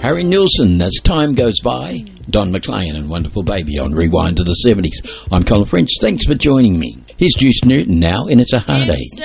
Harry Nilsson, As Time Goes By. Don McLean and Wonderful Baby on Rewind to the 70s. I'm Colin French. Thanks for joining me. Here's Juice Newton now, and It's a Hard Day.